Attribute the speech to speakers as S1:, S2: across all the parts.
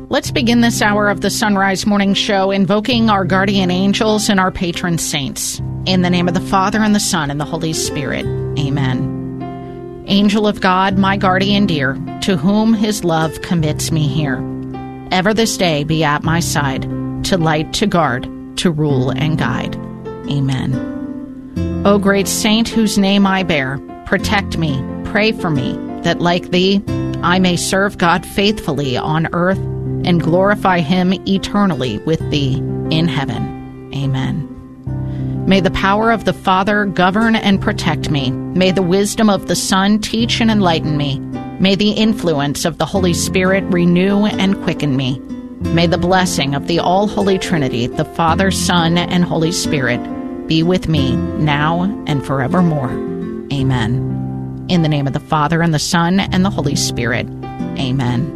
S1: Let's begin this hour of the Sunrise Morning Show invoking our guardian angels and our patron saints. In the name of the Father, and the Son, and the Holy Spirit. Amen. Angel of God, my guardian dear, to whom his love commits me here, ever this day be at my side, to light, to guard, to rule and guide. Amen. O great saint whose name I bear, protect me, pray for me, that like thee, I may serve God faithfully on earth and glorify him eternally with thee in heaven. Amen. May the power of the Father govern and protect me. May the wisdom of the Son teach and enlighten me. May the influence of the Holy Spirit renew and quicken me. May the blessing of the all-holy Trinity, the Father, Son, and Holy Spirit, be with me now and forevermore. Amen. In the name of the Father, and the Son, and the Holy Spirit. Amen.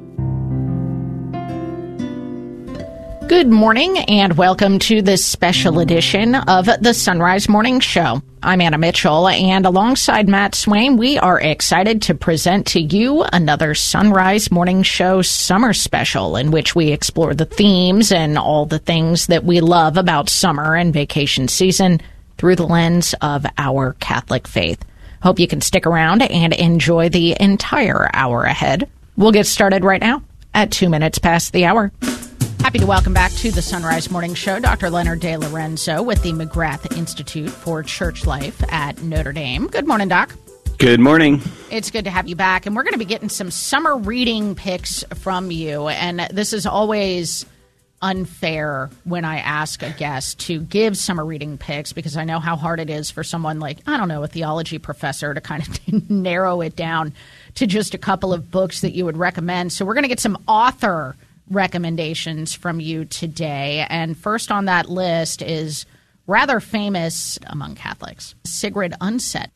S1: Good morning, and welcome to this special edition of the Sunrise Morning Show. I'm Anna Mitchell, and alongside Matt Swain, we are excited to present to you another Sunrise Morning Show summer special in which we explore the themes and all the things that we love about summer and vacation season through the lens of our Catholic faith. Hope you can stick around and enjoy the entire hour ahead. We'll get started right now at 2 minutes past the hour. Happy to welcome back to the Sunrise Morning Show Dr. Leonard De Lorenzo with the McGrath Institute for Church Life at Notre Dame. Good morning, Doc.
S2: Good morning.
S1: It's good to have you back. And we're going to be getting some summer reading picks from you. And this is always unfair when I ask a guest to give summer reading picks, because I know how hard it is for someone like, I don't know, a theology professor to kind of narrow it down to just a couple of books that you would recommend. So we're going to get some author recommendations from you today. And first on that list is rather famous among Catholics, Sigrid Undset.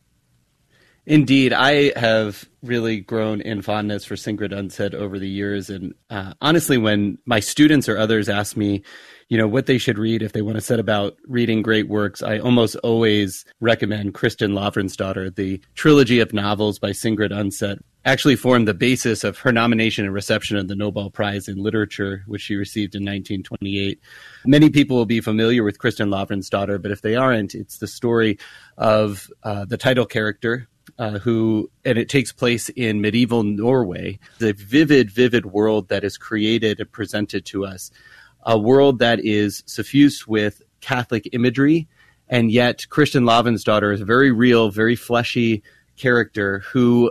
S2: Indeed, I have really grown in fondness for Sigrid Undset over the years. And honestly, when my students or others ask me, what they should read if they want to set about reading great works, I almost always recommend Kristin Lavransdatter. The trilogy of novels by Sigrid Undset actually formed the basis of her nomination and reception of the Nobel Prize in Literature, which she received in 1928. Many people will be familiar with Kristin Lavransdatter, but if they aren't, it's the story of the title character, and it takes place in medieval Norway. The vivid world that is created and presented to us, a world that is suffused with Catholic imagery, and yet Kristin Lavransdatter is a very real, very fleshy character who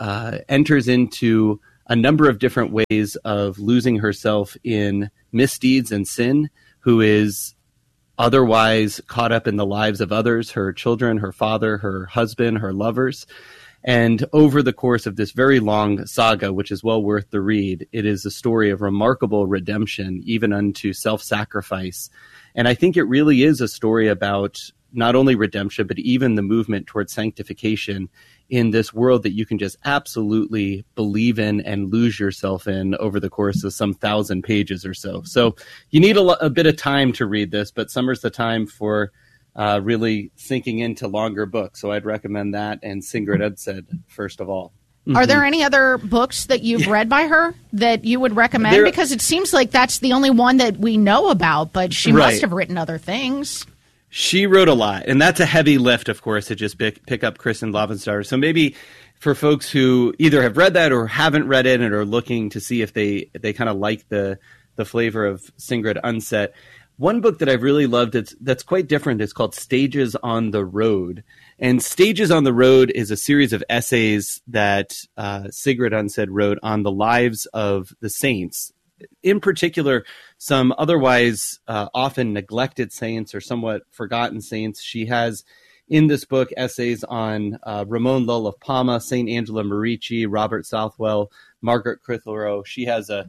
S2: enters into a number of different ways of losing herself in misdeeds and sin, who is otherwise caught up in the lives of others, her children, her father, her husband, her lovers. And over the course of this very long saga, which is well worth the read, it is a story of remarkable redemption, even unto self-sacrifice. And I think it really is a story about not only redemption, but even the movement towards sanctification in this world that you can just absolutely believe in and lose yourself in over the course of some 1,000 pages or so. So you need a bit of time to read this, but summer's the time for really sinking into longer books. So I'd recommend that and Sigrid Undset first of all. Mm-hmm.
S1: Are there any other books that you've read by her that you would recommend? Because it seems like that's the only one that we know about, but she must have written other things.
S2: She wrote a lot, and that's a heavy lift, of course, to just pick up Kristin Lavransdatter. So maybe for folks who either have read that or haven't read it and are looking to see if they kind of like the flavor of Sigrid Undset, one book that I've really loved that's quite different is called Stages on the Road. And Stages on the Road is a series of essays that Sigrid Undset wrote on the lives of the saints. In particular, some otherwise often neglected saints or somewhat forgotten saints. She has in this book essays on Ramon Lull of Palma, St. Angela Merici, Robert Southwell, Margaret Clitheroe. She has a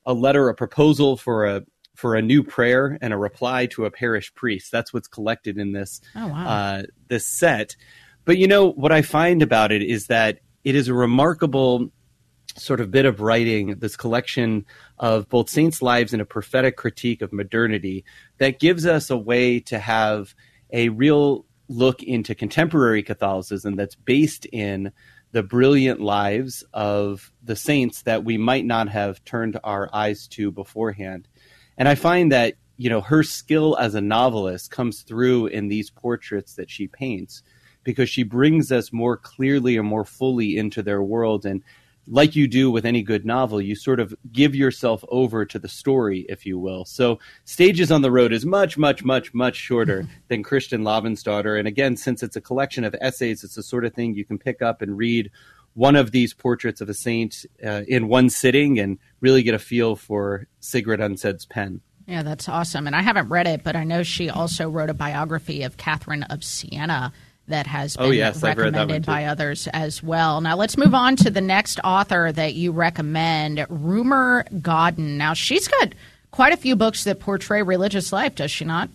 S2: proposal for a new prayer and a reply to a parish priest. That's what's collected in this this set. But what I find about it is that it is a remarkable sort of bit of writing, this collection of both saints' lives and a prophetic critique of modernity that gives us a way to have a real look into contemporary Catholicism that's based in the brilliant lives of the saints that we might not have turned our eyes to beforehand. And I find that, her skill as a novelist comes through in these portraits that she paints, because she brings us more clearly and more fully into their world. And like you do with any good novel, you sort of give yourself over to the story, if you will. So Stages on the Road is much, much, much, much shorter than Christian Lavensdatter. And again, since it's a collection of essays, it's the sort of thing you can pick up and read one of these portraits of a saint in one sitting and really get a feel for Sigrid Undsed's pen.
S1: Yeah, that's awesome. And I haven't read it, but I know she also wrote a biography of Catherine of Siena that has been recommended by others as well. Now, let's move on to the next author that you recommend, Rumer Godden. Now, she's got quite a few books that portray religious life, does she not?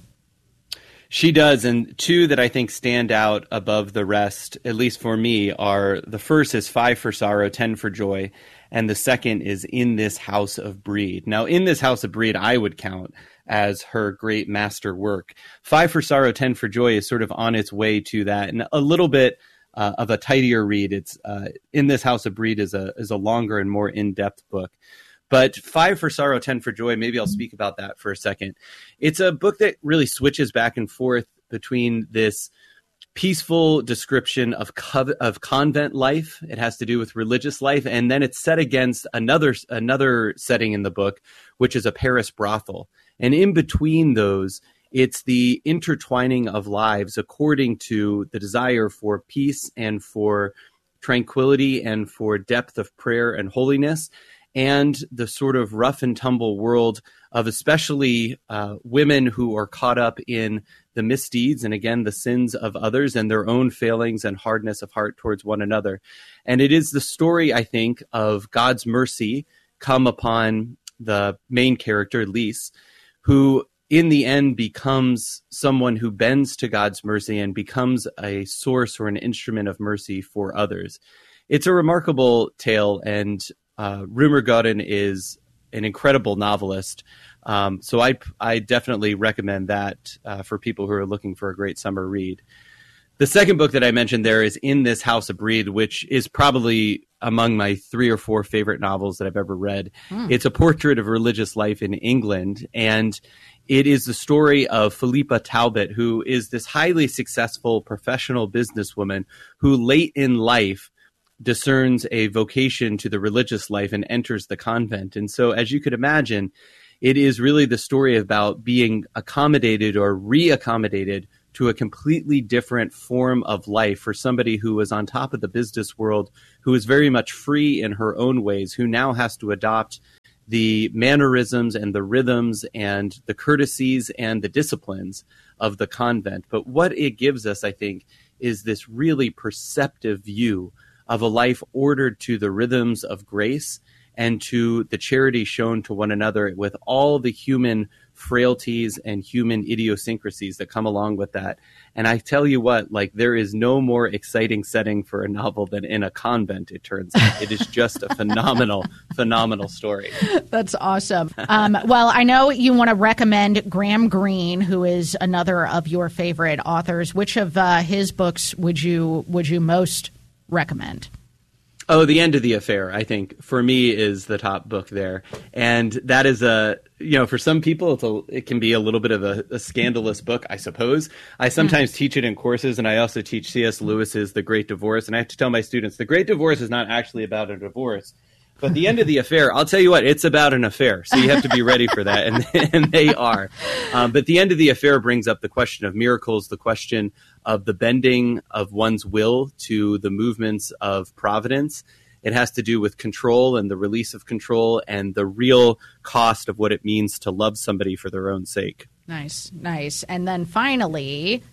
S2: She does, and two that I think stand out above the rest, at least for me, are the first is 5 for Sorrow, 10 for Joy, and the second is In This House of Brede. Now, In This House of Brede, I would count as her great master work. 5 for Sorrow, 10 for Joy is sort of on its way to that, and a little bit of a tidier read. It's In This House of Brede is a longer and more in-depth book. But 5 for Sorrow, 10 for Joy, maybe I'll speak about that for a second. It's a book that really switches back and forth between this peaceful description of convent life. It has to do with religious life. And then it's set against another setting in the book, which is a Paris brothel. And in between those, it's the intertwining of lives according to the desire for peace and for tranquility and for depth of prayer and holiness, and the sort of rough and tumble world of especially women who are caught up in the misdeeds and, again, the sins of others and their own failings and hardness of heart towards one another. And it is the story, I think, of God's mercy come upon the main character, Lise, who in the end becomes someone who bends to God's mercy and becomes a source or an instrument of mercy for others. It's a remarkable tale, and Rumer Godden is an incredible novelist. So I definitely recommend that for people who are looking for a great summer read. The second book that I mentioned there is In This House of Brede, which is probably among my 3 or 4 favorite novels that I've ever read. It's a portrait of religious life in England, and it is the story of Philippa Talbot, who is this highly successful professional businesswoman who late in life discerns a vocation to the religious life and enters the convent. And so, as you could imagine, it is really the story about being accommodated or reaccommodated to a completely different form of life for somebody who was on top of the business world, who is very much free in her own ways, who now has to adopt the mannerisms and the rhythms and the courtesies and the disciplines of the convent. But what it gives us, I think, is this really perceptive view of a life ordered to the rhythms of grace and to the charity shown to one another with all the human frailties and human idiosyncrasies that come along with that. And I tell you what, like, there is no more exciting setting for a novel than in a convent, it turns out. It is just a phenomenal, phenomenal story. That's
S1: awesome. Well, I know you want to recommend Graham Greene, who is another of your favorite authors. Which of his books would you most recommend?
S2: Oh, The End of the Affair, I think, for me, is the top book there. And that is for some people, it can be a little bit of a scandalous book, I suppose. I sometimes teach it in courses, and I also teach C.S. Lewis's The Great Divorce. And I have to tell my students, The Great Divorce is not actually about a divorce. But The End of the Affair, I'll tell you what, it's about an affair. So you have to be ready for that. And they are. But The End of the Affair brings up the question of miracles, the question of the bending of one's will to the movements of providence. It has to do with control and the release of control and the real cost of what it means to love somebody for their own sake.
S1: Nice. And then finally,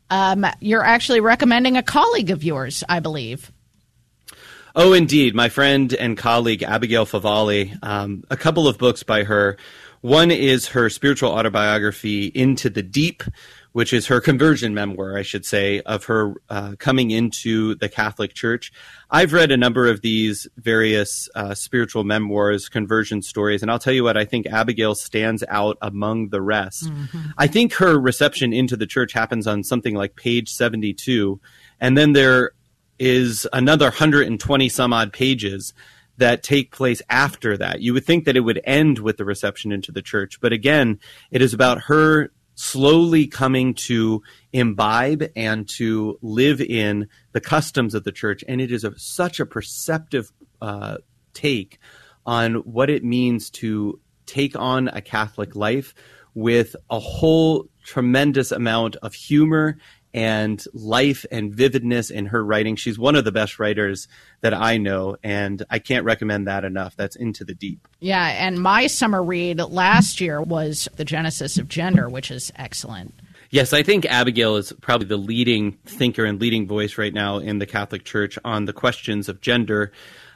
S1: you're actually recommending a colleague of yours, I believe.
S2: Oh, indeed. My friend and colleague, Abigail Favale, a couple of books by her. One is her spiritual autobiography, Into the Deep, which is her conversion memoir, I should say, of her coming into the Catholic Church. I've read a number of these various spiritual memoirs, conversion stories, and I'll tell you what, I think Abigail stands out among the rest. Mm-hmm. I think her reception into the church happens on something like page 72, and then there is another 120 some odd pages that take place after that. You would think that it would end with the reception into the church, but again, it is about her slowly coming to imbibe and to live in the customs of the church, and it is such a perceptive take on what it means to take on a Catholic life with a whole tremendous amount of humor and life and vividness in her writing. She's one of the best writers that I know, and I can't recommend that enough. That's Into the Deep.
S1: Yeah, and my summer read last year was The Genesis of Gender, which is excellent.
S2: Yes, I think Abigail is probably the leading thinker and leading voice right now in the Catholic Church on the questions of gender.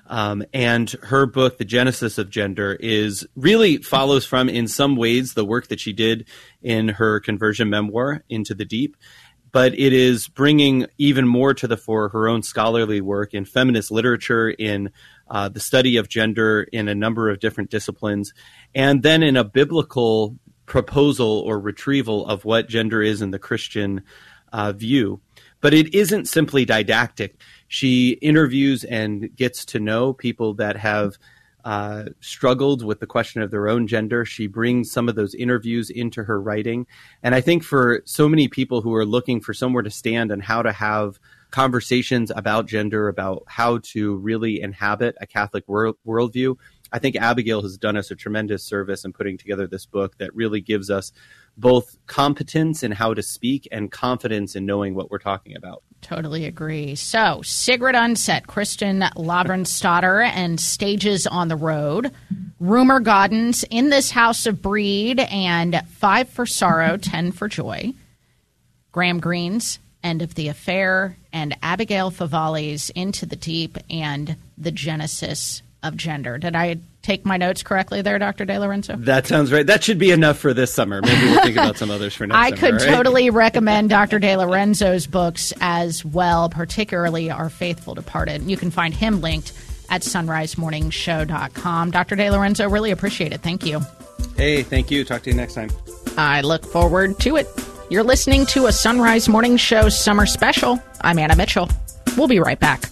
S2: And her book, The Genesis of Gender, really follows from, in some ways, the work that she did in her conversion memoir, Into the Deep. But it is bringing even more to the fore her own scholarly work in feminist literature, in the study of gender in a number of different disciplines, and then in a biblical proposal or retrieval of what gender is in the Christian view. But it isn't simply didactic. She interviews and gets to know people that have struggled with the question of their own gender. She brings some of those interviews into her writing. And I think for so many people who are looking for somewhere to stand and how to have conversations about gender, about how to really inhabit a Catholic worldview, I think Abigail has done us a tremendous service in putting together this book that really gives us both competence in how to speak and confidence in knowing what we're talking about.
S1: Totally agree. So, Sigrid Undset, Kristen Lavransdatter, and Stages on the Road, Rumor Gaudens, In This House of Breed, and 5 for Sorrow, 10 for Joy, Graham Greene's End of the Affair, and Abigail Favale's Into the Deep and The Genesis of Gender. Did I take my notes correctly there, Dr. De Lorenzo?
S2: That sounds right. That should be enough for this summer. Maybe we'll think about some others for next summer.
S1: I could totally recommend Dr. De Lorenzo's books as well, particularly Our Faithful Departed. You can find him linked at sunrisemorningshow.com. Dr. De Lorenzo, really appreciate it. Thank you.
S2: Hey, thank you. Talk to you next time.
S1: I look forward to it. You're listening to a Sunrise Morning Show summer special. I'm Anna Mitchell. We'll be right back.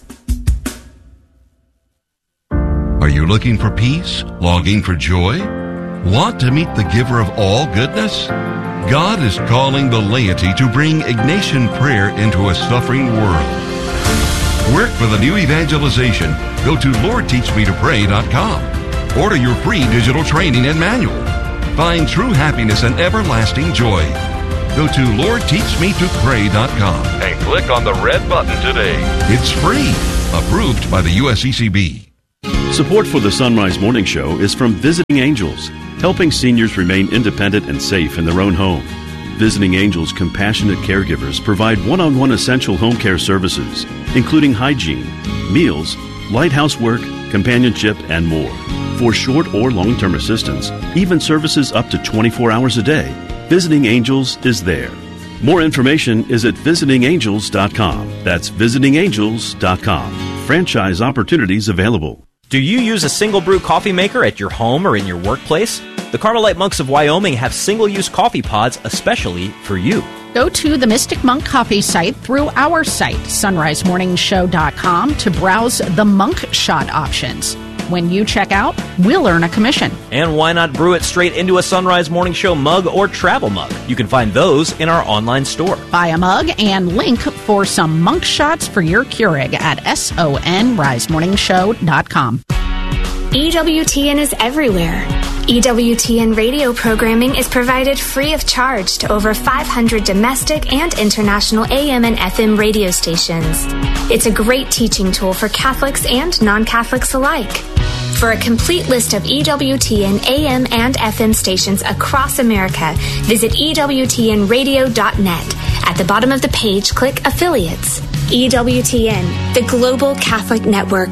S3: Are you looking for peace? Longing for joy? Want to meet the giver of all goodness? God is calling the laity to bring Ignatian prayer into a suffering world. Work for the new evangelization. Go to LordTeachMeToPray.com. Order your free digital training and manual. Find true happiness and everlasting joy. Go to LordTeachMeToPray.com and click on the red button today. It's free. Approved by the USCCB.
S4: Support for the Sunrise Morning Show is from Visiting Angels, helping seniors remain independent and safe in their own home. Visiting Angels compassionate caregivers provide one-on-one essential home care services, including hygiene, meals, light housework, companionship, and more. For short or long-term assistance, even services up to 24 hours a day, Visiting Angels is there. More information is at visitingangels.com. That's visitingangels.com. Franchise opportunities available.
S5: Do you use a single brew coffee maker at your home or in your workplace? The Carmelite Monks of Wyoming have single-use coffee pods especially for you.
S1: Go to the Mystic Monk Coffee site through our site, sunrisemorningshow.com, to browse the Monk Shot options. When you check out, we'll earn a commission.
S5: And why not brew it straight into a Sunrise Morning Show mug or travel mug? You can find those in our online store.
S1: Buy a mug and link for some Monk Shots for your Keurig at sonrisemorningshow.com.
S6: EWTN is everywhere. EWTN radio programming is provided free of charge to over 500 domestic and international AM and FM radio stations. It's a great teaching tool for Catholics and non-Catholics alike. For a complete list of EWTN AM and FM stations across America, visit EWTNradio.net. At the bottom of the page, click Affiliates. EWTN, the Global Catholic Network.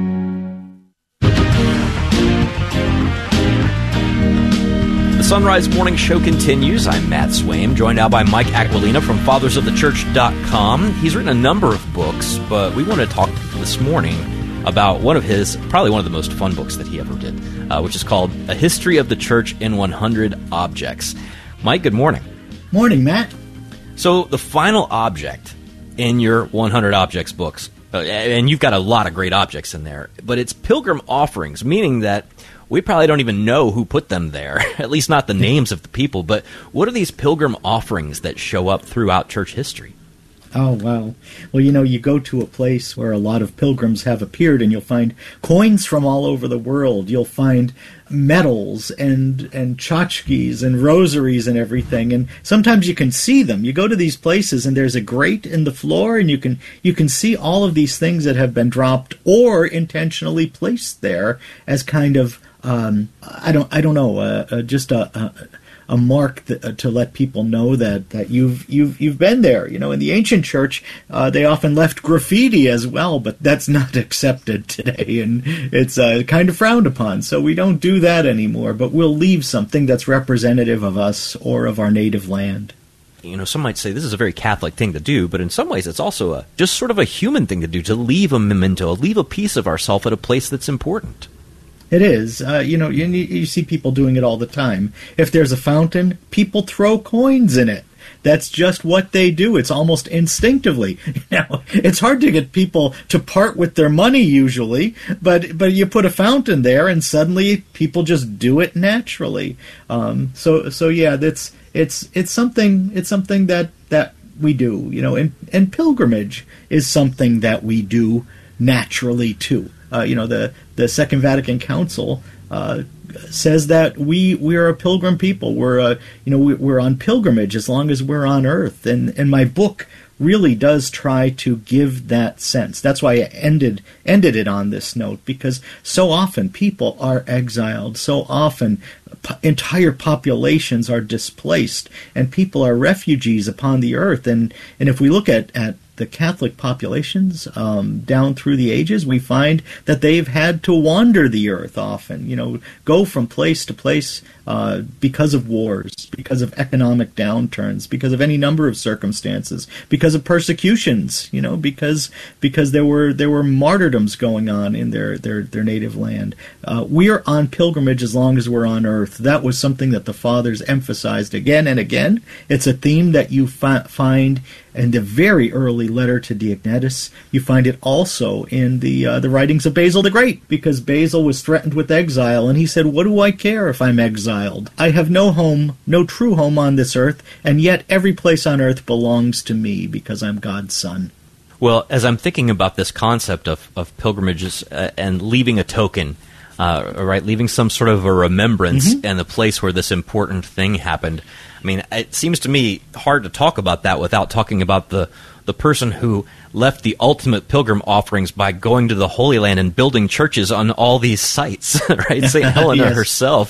S5: The Sunrise Morning Show continues. I'm Matt Swaim, joined now by Mike Aquilina from FathersOfTheChurch.com. He's written a number of books, but we want to talk this morning about one of his, probably one of the most fun books that he ever did, which is called A History of the Church in 100 Objects. Mike, good morning.
S7: Morning, Matt.
S5: So the final object in your 100 Objects books And you've got a lot of great objects in there. But it's pilgrim offerings, meaning that we probably don't even know who put them there, at least not the names of the people. But what are these pilgrim offerings that show up throughout church history?
S7: Oh, wow. Well, you go to a place where a lot of pilgrims have appeared, and you'll find coins from all over the world. You'll find medals and tchotchkes and rosaries and everything, and sometimes you can see them. You go to these places, and there's a grate in the floor, and you can see all of these things that have been dropped or intentionally placed there as kind of just a mark to let people know that you've been there. In the ancient church, they often left graffiti as well, but that's not accepted today, and it's kind of frowned upon. So we don't do that anymore, but we'll leave something that's representative of us or of our native land.
S5: Some might say this is a very Catholic thing to do, but in some ways it's also just sort of a human thing to do, to leave a memento, leave a piece of ourselves at a place that's important.
S7: It is. You see people doing it all the time. If there's a fountain, people throw coins in it. That's just what they do. It's almost instinctively. It's hard to get people to part with their money usually, but you put a fountain there, and suddenly people just do it naturally. So yeah, it's something that we do. And pilgrimage is something that we do naturally too. The Second Vatican Council says that we are a pilgrim people. We're on pilgrimage as long as we're on earth, and my book really does try to give that sense. That's why I ended it on this note, because so often people are exiled. So often entire populations are displaced, and people are refugees upon the earth. And if we look at the Catholic populations down through the ages, we find that they've had to wander the earth often, go from place to place because of wars, because of economic downturns, because of any number of circumstances, because of persecutions, because there were martyrdoms going on in their native land. We are on pilgrimage as long as we're on earth. That was something that the Fathers emphasized again and again. It's a theme that you find in the very early letter to Diognetus. You find it also in the writings of Basil the Great, because Basil was threatened with exile, and he said, "What do I care if I'm exiled? I have no home, no true home on this earth, and yet every place on earth belongs to me because I'm God's son."
S5: Well, as I'm thinking about this concept of pilgrimages and leaving a token, leaving some sort of a remembrance in the place where this important thing happened, I mean, it seems to me hard to talk about that without talking about the person who left the ultimate pilgrim offerings by going to the Holy Land and building churches on all these sites, right? St. Helena herself